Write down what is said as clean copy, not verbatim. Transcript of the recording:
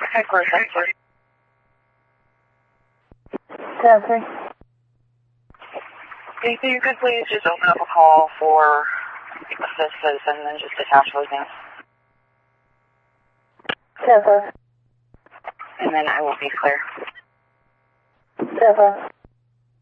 Okay, clear, thank you. 10-3. If you could please just open up a call for assist citizen and then just attach those names. 10-5. And then I will be clear. 10-5.